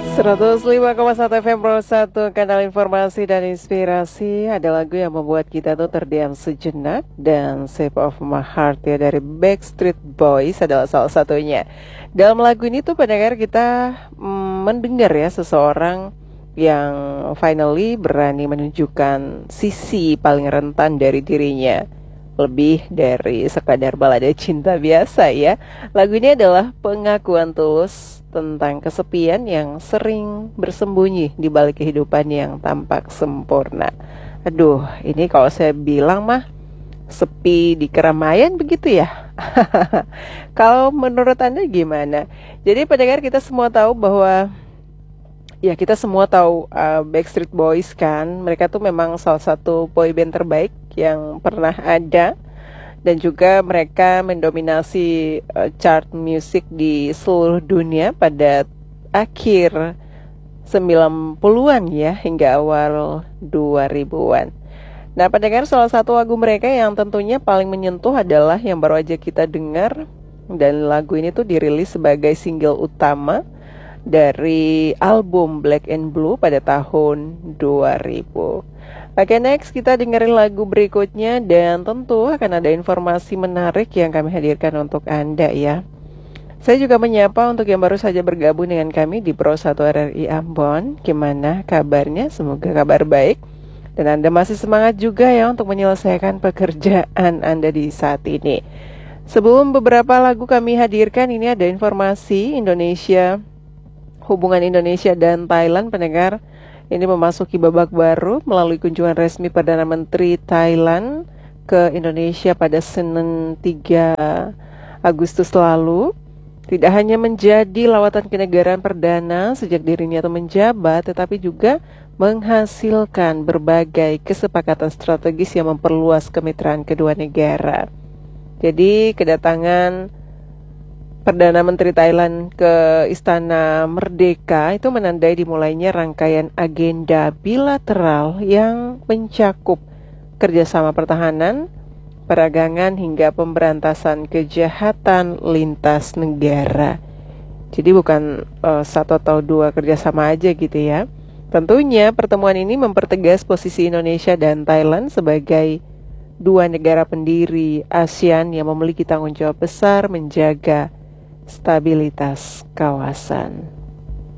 105,1 FM Pro 1, kanal informasi dan inspirasi. Ada lagu yang membuat kita tuh terdiam sejenak, dan Shape of My Heart ya dari Backstreet Boys adalah salah satunya. Dalam lagu ini tuh pendengar kita mendengar ya seseorang yang finally berani menunjukkan sisi paling rentan dari dirinya, lebih dari sekadar balada cinta biasa ya. Lagu ini adalah pengakuan tulus tentang kesepian yang sering bersembunyi di balik kehidupan yang tampak sempurna. Aduh, ini kalau saya bilang mah sepi di keramaian begitu ya. Kalau menurut Anda gimana? Jadi pendengar, kita semua tahu bahwa ya kita semua tahu Backstreet Boys kan. Mereka tuh memang salah satu boyband terbaik yang pernah ada. Dan juga mereka mendominasi chart musik di seluruh dunia pada akhir 90-an ya, hingga awal 2000-an. Nah, pendengar, salah satu lagu mereka yang tentunya paling menyentuh adalah yang baru aja kita dengar. Dan lagu ini tuh dirilis sebagai single utama dari album Black and Blue pada tahun 2000. Oke, next kita dengerin lagu berikutnya, dan tentu akan ada informasi menarik yang kami hadirkan untuk Anda ya. Saya juga menyapa untuk yang baru saja bergabung dengan kami di Pro 1 RRI Ambon. Gimana kabarnya? Semoga kabar baik dan Anda masih semangat juga ya untuk menyelesaikan pekerjaan Anda di saat ini. Sebelum beberapa lagu kami hadirkan, ini ada informasi hubungan Indonesia dan Thailand, pendengar. Ini memasuki babak baru melalui kunjungan resmi Perdana Menteri Thailand ke Indonesia pada Senin 3 Agustus lalu. Tidak hanya menjadi lawatan kenegaraan perdana sejak dirinya itu menjabat, tetapi juga menghasilkan berbagai kesepakatan strategis yang memperluas kemitraan kedua negara. Jadi kedatangan Perdana Menteri Thailand ke Istana Merdeka itu menandai dimulainya rangkaian agenda bilateral yang mencakup kerjasama pertahanan, perdagangan hingga pemberantasan kejahatan lintas negara. Jadi bukan satu atau dua kerjasama aja gitu ya. Tentunya pertemuan ini mempertegas posisi Indonesia dan Thailand sebagai dua negara pendiri ASEAN yang memiliki tanggung jawab besar menjaga stabilitas kawasan.